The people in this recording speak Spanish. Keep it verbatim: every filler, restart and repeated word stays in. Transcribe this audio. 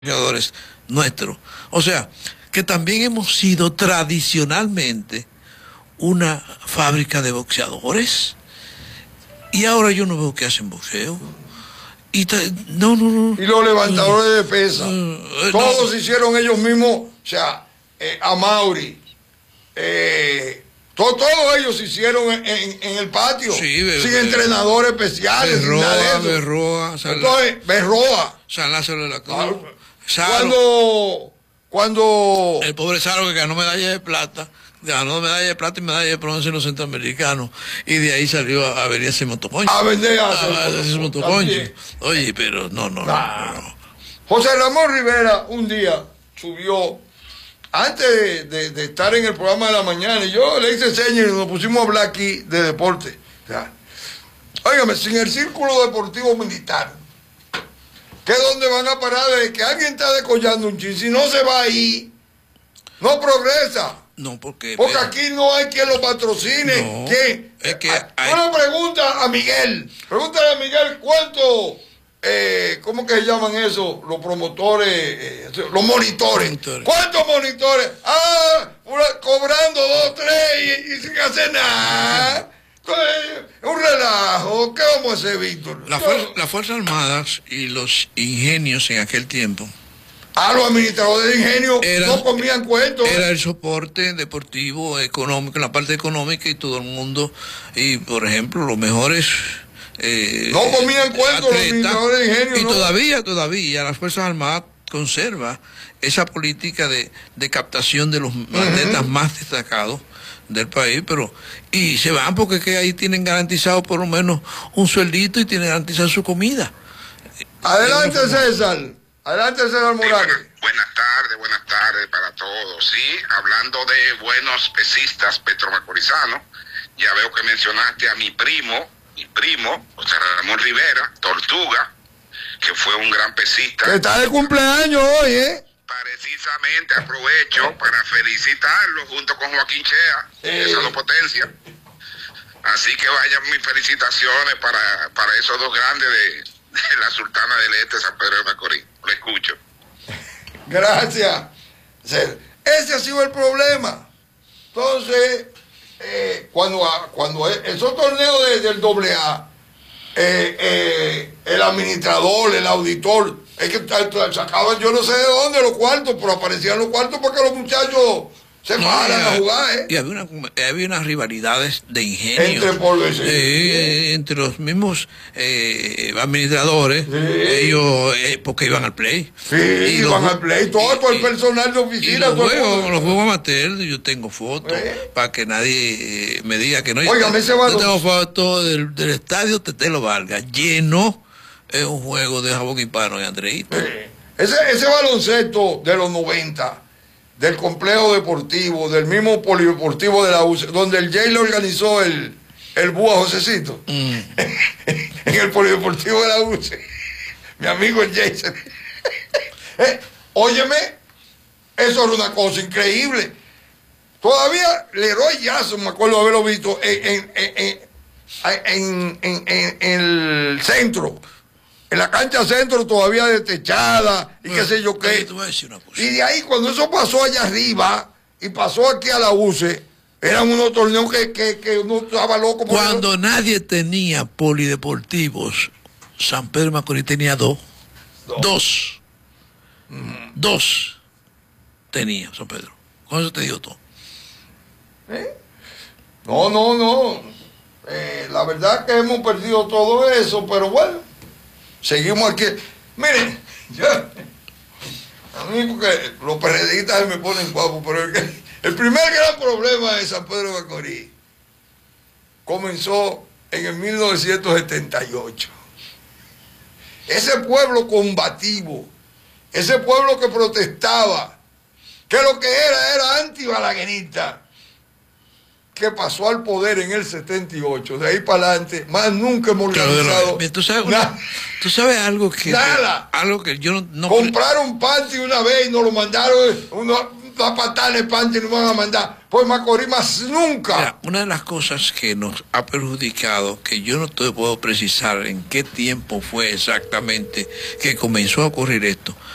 boxeadores nuestros. O sea, que también hemos sido tradicionalmente una fábrica de boxeadores. Y ahora yo no veo que hacen boxeo. Y no, no, no. Y los levantadores de pesa. Uh, Todos no. hicieron ellos mismos. O sea, eh, a Mauri. Eh, to, todos ellos hicieron en, en, en el patio. Sí, be, sin be, entrenadores especiales. Berroa, Berroa. Entonces, Berroa. San Lázaro de la Cruz. Ah, cuando, cuando... El pobre Saro que ganó medalla de plata, ganó medalla de plata y medalla de bronce en los centroamericanos, y de ahí salió a, a venir ese motoconcho. A vender a ese motoconcho. Oye, pero no, no, nah. no, no. José Ramón Rivera un día subió, antes de, de, de estar en el programa de la mañana, y yo le hice señas y nos pusimos a hablar aquí de deporte. O sea, óigame, sin el círculo deportivo militar, que es donde van a parar de que alguien está decollando un chin, si no se va ahí, no progresa. No, porque... Porque pero, aquí no hay quien lo patrocine. No, ¿Quién? Es que hay... Una pregunta a Miguel. Pregúntale a Miguel cuánto, eh, ¿cómo que se llaman eso? Los promotores, eh, los monitores. monitores. ¿Cuántos monitores? Ah, una, cobrando dos, tres y, y sin hacer nada. Entonces, un relajo. ¿Qué vamos a hacer, Víctor? La fuerza, las Fuerzas Armadas y los ingenios en aquel tiempo. Ah, los administradores de ingenio era, no comían cuentos. Era el soporte deportivo, económico, en la parte económica, y todo el mundo, y por ejemplo, los mejores... Eh, no comían cuentos atletas, los administradores de ingenio. Y ¿no? todavía, todavía, las Fuerzas Armadas conserva esa política de, de captación de los uh-huh. atletas más destacados del país, pero y se van porque que ahí tienen garantizado por lo menos un sueldito y tienen garantizado su comida. Adelante, César. Adelante, César Morales. Sí, buenas, buenas tardes, buenas tardes para todos. Sí, hablando de buenos pesistas petromacorizanos, ya veo que mencionaste a mi primo, mi primo, José Ramón Rivera, Tortuga, que fue un gran pesista. Que está de cumpleaños hoy, ¿eh? Precisamente aprovecho para felicitarlo junto con Joaquín Chea, sí. Esas dos potencias. Así que vayan mis felicitaciones para, para esos dos grandes de, de la Sultana del Este, San Pedro de Macorís. Lo escucho. Gracias. Ese ha sido el problema. Entonces, eh, cuando, cuando esos torneos de, del doble A, eh, eh, el administrador, el auditor, es que sacaban yo no sé de dónde los cuartos, pero aparecían los cuartos para que los muchachos se no, paran a jugar, ¿eh? Y había, una, había unas rivalidades de ingenio. Entre pobres, sí. eh, entre los mismos eh, administradores, sí. ellos, eh, porque iban al play. Sí, y iban los, al play, todo, y, todo el personal de oficina. Y los juegos, los juegos amateur, yo tengo fotos, ¿eh? Para que nadie eh, me diga que no. Oigan, ese yo tengo fotos del, del estadio Tetelo Vargas, lleno, es un juego de Jabón Hispano y Andreito. Sí. Ese, ese baloncesto de los noventa, del complejo deportivo, del mismo polideportivo de la U C E, donde el Jay le organizó el, el búho a Josecito, mm. en el polideportivo de la U C E, mi amigo el Jay. eh, óyeme, eso era una cosa increíble. Todavía Leroy Jackson, me acuerdo de haberlo visto en, en, en, en, en, en, en el centro. En la cancha centro todavía destechada y bueno, qué sé yo qué. Y de ahí cuando eso pasó allá arriba y pasó aquí a la U C E, eran unos torneos que, que, que uno estaba loco. Cuando no... nadie tenía polideportivos, San Pedro Macorís tenía dos. Dos. Dos. Mm. Dos tenía San Pedro. Con eso te digo todo. ¿Eh? No, no, no. Eh, la verdad que hemos perdido todo eso, pero bueno. Seguimos aquí. Miren, yo, a mí porque los periodistas me ponen guapo, pero el, el primer gran problema de San Pedro de Macorís comenzó en el mil novecientos setenta y ocho. Ese pueblo combativo, ese pueblo que protestaba, que lo que era era antibalaguerista, que pasó al poder en el setenta y ocho, de ahí para adelante, más nunca hemos organizado. Claro, ¿tú, sabes, una, ¿Tú sabes algo que... Nada. Que, algo que yo no... no Compraron panty una vez y nos lo mandaron, una, una patada de panty y nos van a mandar. Pues Macorís más nunca. Mira, una de las cosas que nos ha perjudicado, que yo no te puedo precisar en qué tiempo fue exactamente que comenzó a ocurrir esto,